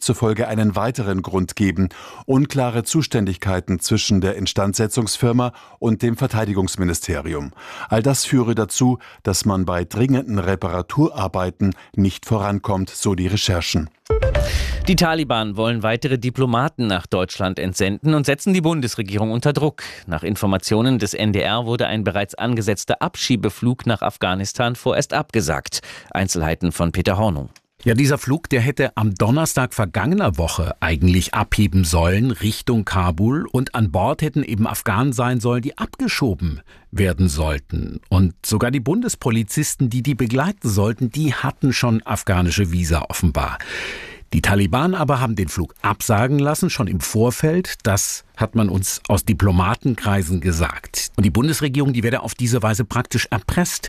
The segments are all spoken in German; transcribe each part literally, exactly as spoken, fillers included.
Bericht zufolge einen weiteren Grund geben: unklare Zuständigkeiten zwischen der Instandsetzungsfirma und dem Verteidigungsministerium. All das führe dazu, dass man bei dringenden Reparaturarbeiten nicht vorankommt, so die Recherchen. Die Taliban wollen weitere Diplomaten nach Deutschland entsenden und setzen die Bundesregierung unter Druck. Nach Informationen des N D R wurde ein bereits angesetzter Abschiebeflug nach Afghanistan vorerst abgesagt. Einzelheiten von Peter Hornung. Ja, dieser Flug, der hätte am Donnerstag vergangener Woche eigentlich abheben sollen Richtung Kabul, und an Bord hätten eben Afghanen sein sollen, die abgeschoben werden sollten. Und sogar die Bundespolizisten, die die begleiten sollten, die hatten schon afghanische Visa offenbar. Die Taliban aber haben den Flug absagen lassen, schon im Vorfeld. Das hat man uns aus Diplomatenkreisen gesagt. Und die Bundesregierung, die werde auf diese Weise praktisch erpresst.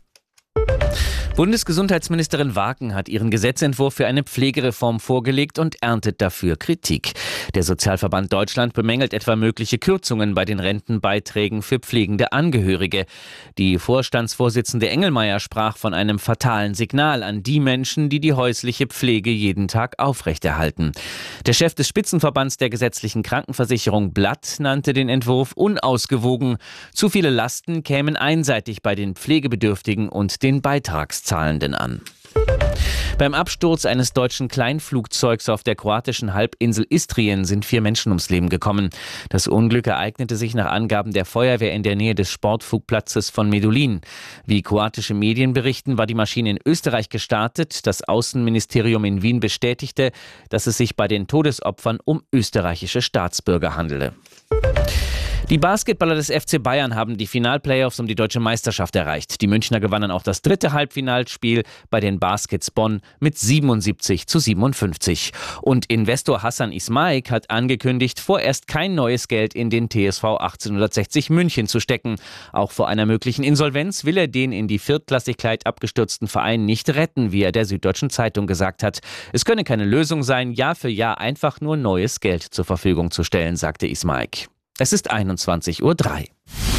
Bundesgesundheitsministerin Waken hat ihren Gesetzentwurf für eine Pflegereform vorgelegt und erntet dafür Kritik. Der Sozialverband Deutschland bemängelt etwa mögliche Kürzungen bei den Rentenbeiträgen für pflegende Angehörige. Die Vorstandsvorsitzende Engelmeier sprach von einem fatalen Signal an die Menschen, die die häusliche Pflege jeden Tag aufrechterhalten. Der Chef des Spitzenverbands der gesetzlichen Krankenversicherung Blatt nannte den Entwurf unausgewogen. Zu viele Lasten kämen einseitig bei den Pflegebedürftigen und den Beitragszahlenden an. Beim Absturz eines deutschen Kleinflugzeugs auf der kroatischen Halbinsel Istrien sind vier Menschen ums Leben gekommen. Das Unglück ereignete sich nach Angaben der Feuerwehr in der Nähe des Sportflugplatzes von Medulin. Wie kroatische Medien berichten, war die Maschine in Österreich gestartet. Das Außenministerium in Wien bestätigte, dass es sich bei den Todesopfern um österreichische Staatsbürger handele. Die Basketballer des F C Bayern haben die Finalplayoffs um die deutsche Meisterschaft erreicht. Die Münchner gewannen auch das dritte Halbfinalspiel bei den Baskets Bonn mit siebenundsiebzig zu siebenundfünfzig. Und Investor Hassan Ismaik hat angekündigt, vorerst kein neues Geld in den T S V achtzehnhundertsechzig München zu stecken. Auch vor einer möglichen Insolvenz will er den in die Viertklassigkeit abgestürzten Verein nicht retten, wie er der Süddeutschen Zeitung gesagt hat. Es könne keine Lösung sein, Jahr für Jahr einfach nur neues Geld zur Verfügung zu stellen, sagte Ismaik. Es ist einundzwanzig Uhr drei.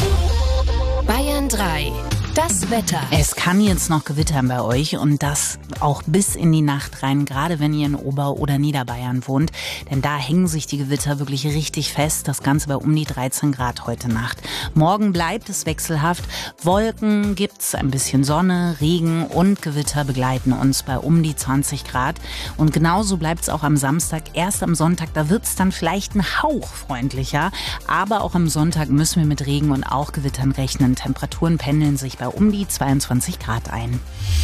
Bayern drei. Das Wetter. Es kann jetzt noch gewittern bei euch, und das auch bis in die Nacht rein, gerade wenn ihr in Ober- oder Niederbayern wohnt. Denn da hängen sich die Gewitter wirklich richtig fest. Das Ganze bei um die dreizehn Grad heute Nacht. Morgen bleibt es wechselhaft. Wolken gibt's, ein bisschen Sonne, Regen und Gewitter begleiten uns bei um die zwanzig Grad. Und genauso bleibt es auch am Samstag. Erst am Sonntag, da wird's dann vielleicht ein Hauch freundlicher. Aber auch am Sonntag müssen wir mit Regen und auch Gewittern rechnen. Temperaturen pendeln sich bei um die zweiundzwanzig Grad ein.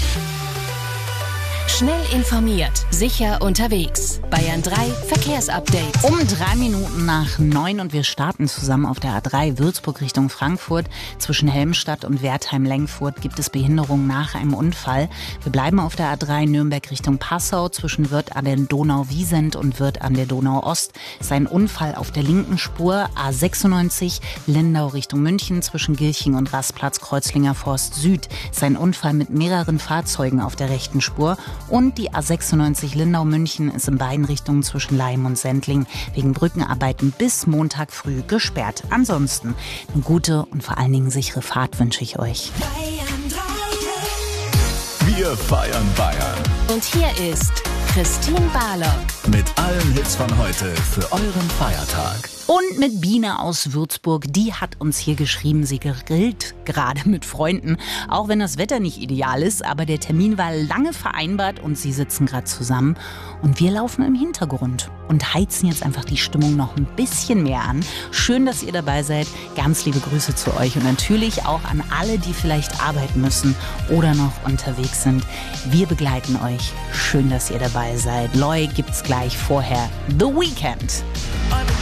Schnell informiert, sicher unterwegs. Bayern drei Verkehrsupdate. Um drei Minuten nach neun, und wir starten zusammen auf der A drei Würzburg Richtung Frankfurt. Zwischen Helmstadt und Wertheim-Lengfurt gibt es Behinderung nach einem Unfall. Wir bleiben auf der A drei Nürnberg Richtung Passau. Zwischen Wörth an der Donau-Wiesent und Wörth an der Donau-Ost ist ein Unfall auf der linken Spur. A sechsundneunzig Lindau Richtung München. Zwischen Gilching und Rastplatz Kreuzlinger Forst Süd ist ein Unfall mit mehreren Fahrzeugen auf der rechten Spur. Und die A sechsundneunzig Lindau-München ist in beiden Richtungen zwischen Laim und Sendling wegen Brückenarbeiten bis Montag früh gesperrt. Ansonsten eine gute und vor allen Dingen sichere Fahrt wünsche ich euch. Wir feiern Bayern. Und hier ist Christine Barlock mit allen Hits von heute für euren Feiertag. Und mit Biene aus Würzburg, die hat uns hier geschrieben, sie grillt gerade mit Freunden, auch wenn das Wetter nicht ideal ist, aber der Termin war lange vereinbart und sie sitzen gerade zusammen und wir laufen im Hintergrund und heizen jetzt einfach die Stimmung noch ein bisschen mehr an. Schön, dass ihr dabei seid, ganz liebe Grüße zu euch und natürlich auch an alle, die vielleicht arbeiten müssen oder noch unterwegs sind. Wir begleiten euch, schön, dass ihr dabei seid. Loi gibt's gleich vorher, The Weeknd.